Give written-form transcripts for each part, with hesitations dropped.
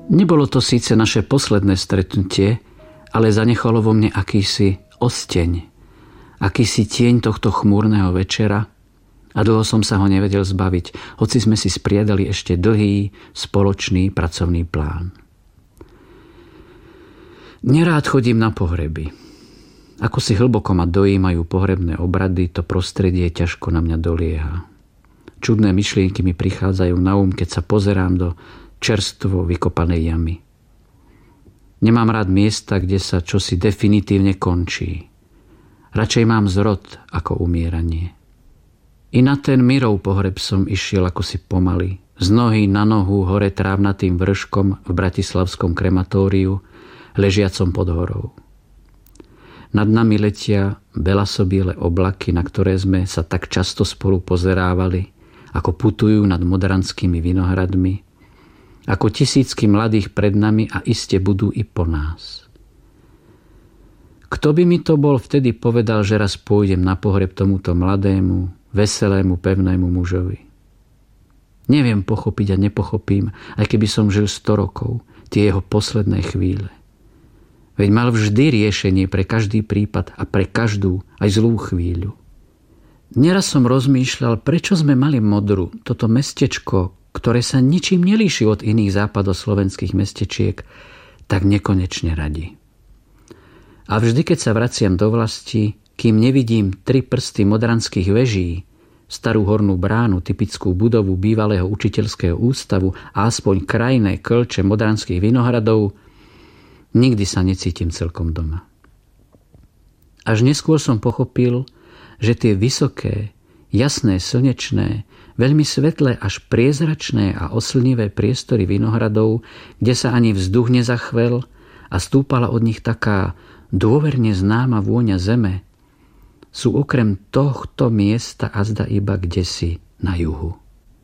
Nebolo to síce naše posledné stretnutie, ale zanechalo vo mne akýsi osteň, akýsi tieň tohto chmúrneho večera a dlho som sa ho nevedel zbaviť, hoci sme si spriadali ešte dlhý spoločný pracovný plán. Nerád chodím na pohreby. Ako si hlboko ma dojímajú pohrebné obrady, to prostredie ťažko na mňa dolieha. Čudné myšlienky mi prichádzajú na keď sa pozerám do čerstvo vykopanej jamy. Nemám rád miesta, kde sa čosi definitívne končí. Radšej mám zrod ako umieranie. I na ten Mirov pohreb som išiel ako si pomaly, z nohy na nohu hore trávnatým vrškom v bratislavskom krematóriu, ležiacom pod horou. Nad nami letia belasobiele oblaky, na ktoré sme sa tak často spolu pozerávali, ako putujú nad modranskými vinohradmi, ako tisícky mladých pred nami a iste budú i po nás. Kto by mi to bol vtedy povedal, že raz pôjdem na pohreb tomuto mladému, veselému, pevnému mužovi? Neviem pochopiť a nepochopím, aj keby som žil 100 rokov, tie jeho posledné chvíle. Veď mal vždy riešenie pre každý prípad a pre každú, aj zlú chvíľu. Neraz som rozmýšľal, prečo sme mali Modru, toto mestečko, ktoré sa ničím nelíši od iných západoslovenských mestečiek, tak nekonečne radi. A vždy, keď sa vraciam do vlasti, kým nevidím 3 prsty modranských veží, starú hornú bránu, typickú budovu bývalého učiteľského ústavu a aspoň krajné kľče modranských vinohradov, nikdy sa necítim celkom doma. Až neskôr som pochopil, že tie vysoké, jasné, slnečné, veľmi svetlé až priezračné a oslnivé priestory vinohradov, kde sa ani vzduch nezachvel a stúpala od nich taká dôverne známa vôňa zeme, sú okrem tohto miesta azda iba kdesi na juhu.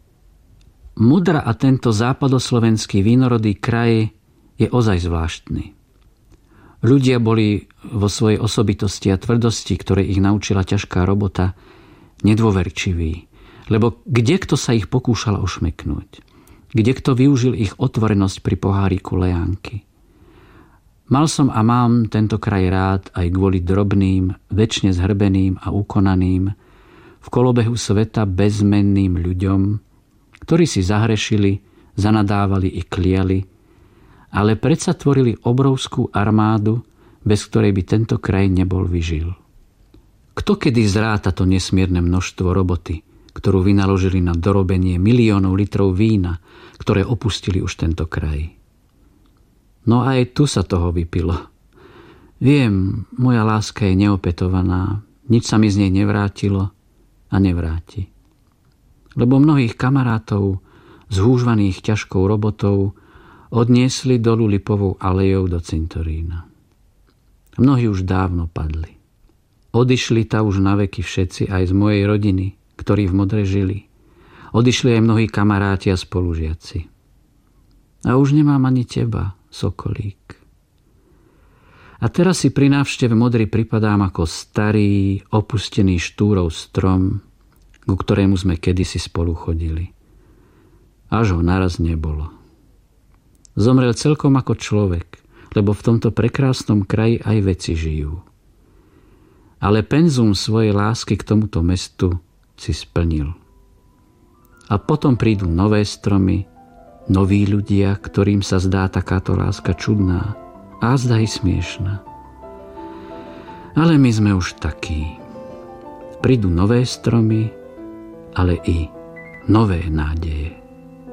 Modra a tento západoslovenský vínorodý kraj je ozaj zvláštny. Ľudia boli vo svojej osobitosti a tvrdosti, ktoré ich naučila ťažká robota, nedôverčiví, lebo kdekto sa ich pokúšal ošmeknúť, kdekto využil ich otvorenosť pri poháriku lejánky. Mal som a mám tento kraj rád aj kvôli drobným, večne zhrbeným a ukonaným, v kolobehu sveta bezmenným ľuďom, ktorí si zahrešili, zanadávali i kliali, ale predsa tvorili obrovskú armádu, bez ktorej by tento kraj nebol vyžil. Kto kedy zráta to nesmierne množstvo roboty, ktorú vynaložili na dorobenie miliónov litrov vína, ktoré opustili už tento kraj? No aj tu sa toho vypilo. Viem, moja láska je neopetovaná, nič sa mi z nej nevrátilo a nevráti. Lebo mnohých kamarátov, zhúžvaných ťažkou robotou, odniesli dolu Lipovou alejou do cintorína. Mnohí už dávno padli. Odišli ta už naveky všetci aj z mojej rodiny, ktorí v Modre žili. Odišli aj mnohí kamaráti a spolužiaci. A už nemám ani teba, sokolík. A teraz si pri návšteve Modry pripadám ako starý, opustený štúrov strom, ku ktorému sme kedysi spolu chodili. Až ho naraz nebolo. Zomrel celkom ako človek, lebo v tomto prekrásnom kraji aj veci žijú. Ale penzum svojej lásky k tomuto mestu si splnil. A potom prídu nové stromy, noví ľudia, ktorým sa zdá takáto láska čudná a zdá i smiešná. Ale my sme už takí. Prídu nové stromy, ale i nové nádeje.